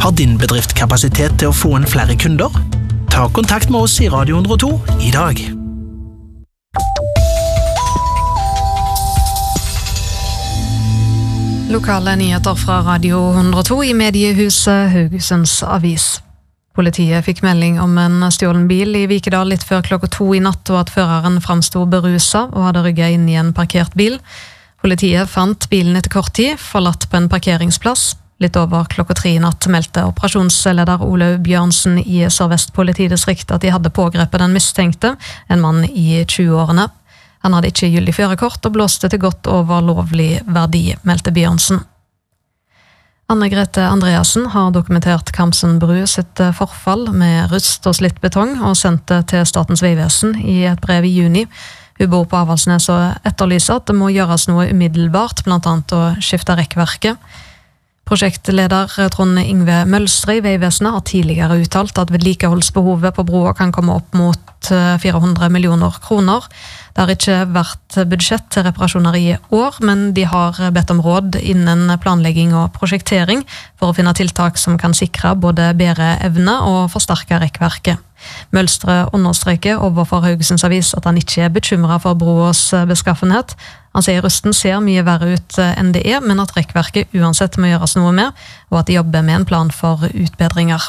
Har din bedrift kapasitet til å få inn flere kunder? Ta kontakt med oss i Radio 102 i dag. Lokale nyheter fra Radio 102 i mediehuset Haugesunds Avis. Politiet fikk melding om en stjålen bil i Vikedal litt før klokka 2 i natt, og at føreren fremstod beruset og hadde rygget inn i en parkert bil. Politiet fant bilen etter kort tid, forlatt på en parkeringsplass. Litt over klokka 3 i natt meldte operasjonsleder Olaug Bjørnsen i Sør-Vest politidistrikt at de hadde pågrepet den mistenkte, en mann i 20-årene. Han hadde ikke gyldig førerkort og blåste til godt over lovlig verdi, meldte Bjørnsen. Anne-Grete Andreassen har dokumentert Kamsen bru sitt forfall med rust og slitt betong og sendt det til Statens vegvesen i et brev i juni. Hun bor på Avaldsnes og etterlyser at det må gjøres noe umiddelbart, blant annet å skifte rekkverket. Prosjektleder Trond Yngve Mølstre i Vegvesenet har tidligere uttalt at vedlikeholdsbehovet på broa kan komme opp mot 400 millioner kroner. Det har ikke vært budsjett til reparasjoner i år, men de har bedt om råd innen planlegging og prosjektering for å finne tiltak som kan sikre både bedre evne og forsterke rekkverket. Mølstre understreker overfor Haugesunds Avis at han ikke er bekymret for broas beskaffenhet. Han sier rusten ser mye verre ut enn det er, men at rekkverket uansett må gjøres noe med, og at de jobber med en plan for utbedringer.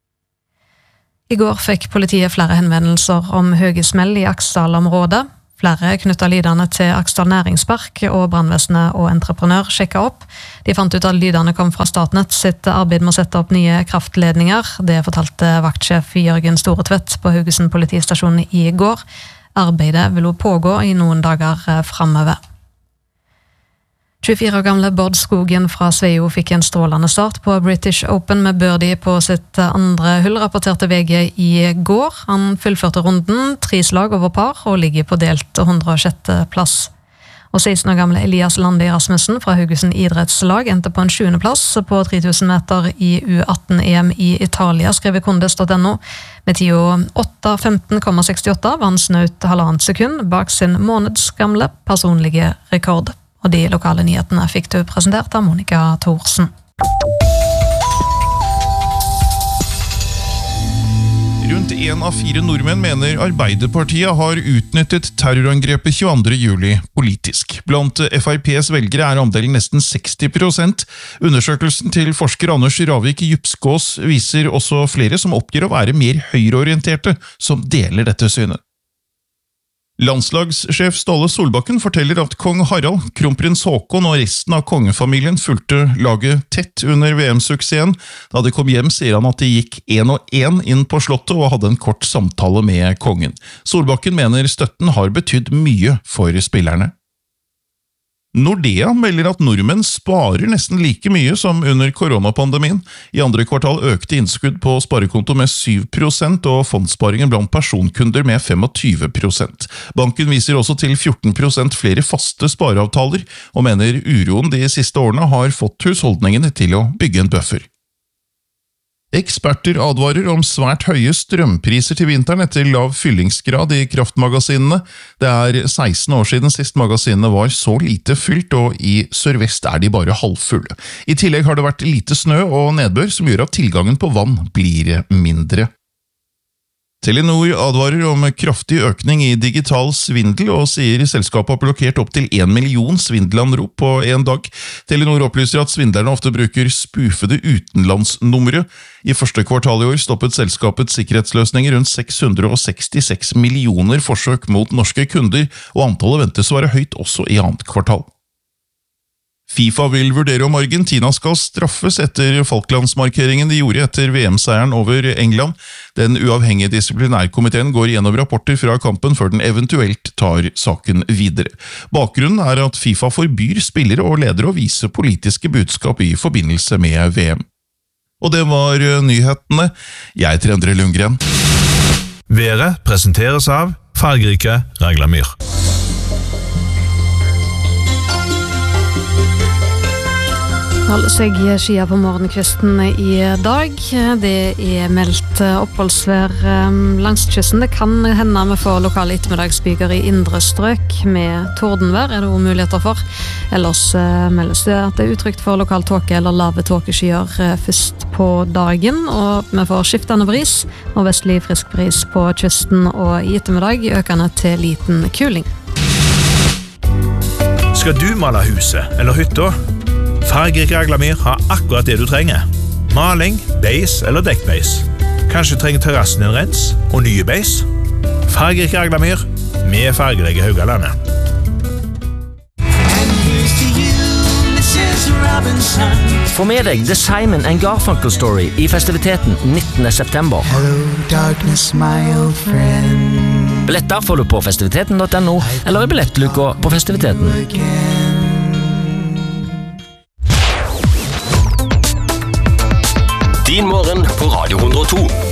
I går fikk politiet flere henvendelser om høye smell i Aksdal-området. Flere knyttet lydene til Aksdal Næringspark, og brannvesenet og entreprenør sjekket opp. De fant ut at lydene kom fra Statnett sitt arbeid med å sette opp nye kraftledninger. Det fortalte vaktsjef Jørgen Storetvedt på Haugesund politistasjon i går. Arbeidet vil pågå i noen dager fremover. 24 år gamle Bård Skogen fra Sveio fikk en strålende start på British Open med birdie på sitt andre hull, rapporterte VG i går. Han fullførte runden, 3 slag over par, og ligger på delt 106. plass. Og 16 år gamle Elias Lande Rasmussen fra Haugesund idrettslag endte på en 7. plass på 3000 meter i U18-EM i Italia, skriver Kondis.no. Med tida 8.15,68 var han snaut 1,5 sekund bak sin månedsgamle personlige rekord. Og de lokale nyhetene fikk du presentert av Monica Thorsen. Rundt 1 av 4 nordmenn mener Arbeiderpartiet har utnyttet terrorangrepet 22. juli politisk. Blant FrPs velgere er andelen nesten 60%. Undersøkelsen til forsker Anders Ravik Djupskås viser også flere som oppgir å være mer høyreorienterte, som deler dette synet. Landslagssjef Ståle Solbakken forteller at kong Harald, kronprins Haakon og resten av kongefamilien fulgte laget tett under VM-suksessen. Da de kom hjem sier han at de gikk 1-1 inn på slottet og hadde en kort samtale med kongen. Solbakken mener støtten har betydd mye for spillerne. Nordea melder at nordmenn sparer nesten like mye som under koronapandemien. I andre kvartal økte innskudd på sparekonto med 7% og fondssparingen blant personkunder med 25%. Banken viser også til 14% flere faste spareavtaler, og mener uroen de siste årene har fått husholdningene til å bygge en buffer. Eksperter advarer om svært høye strømpriser til vinteren etter lav fyllingsgrad i kraftmagasinene. Det er 16 år siden sist magasinene var så lite fylt, og i sørvest er de bare halvfulle. I tillegg har det vært lite snø og nedbør som gjør at tilgangen på vann blir mindre. Telenor advarer om kraftig økning i digital svindel og sier selskapet har blokkert opp til 1 million svindelanrop på en dag. Telenor opplyser at svindlerne ofte bruker spufede utenlandsnumre. I første kvartal i år stoppet selskapets sikkerhetsløsninger rundt 666 millioner forsøk mot norske kunder, og antallet ventes å være høyt også i annet kvartal. FIFA vil vurdere om Argentina skal straffes etter Falklandsmarkeringen de gjorde etter VM-seieren over England. Den uavhengige disiplinærkomiteen går gjennom rapporter fra kampen før den eventuelt tar saken videre. Bakgrunnen er at FIFA forbyr spillere og ledere å vise politiske budskap i forbindelse med VM. Og det var nyhetene. Jeg heter Endre Lundgren. Været presenteres av fargerike Raglamyr. Holder seg skia på morgenkvisten i dag. Det meldt oppholdsvær langs kysten. Det kan hende vi får lokale ettermiddagsbyger i indre strøk med tordenvær, det også muligheter for. Ellers meldes det at det utrygt for lokal tåke eller lave tåkeskyer først på dagen, og vi får skiftende bris og vestlig frisk bris på kysten, og i ettermiddag økende til liten kuling. Skal du male huset eller hytta? Fargerik Raglamyr har akkurat det du trenger. Maling, beis eller dekkbeis. Kanskje trenger terrassen en rens og nye beis? Fargerik Raglamyr med fargelegge Haugalandet. Få med deg The Simon & Garfunkel Story i festiviteten 19. september. Hello, darkness, my old friend. Billetter får du på festiviteten.no eller i billettluka på festiviteten. Din morgen på Radio 102.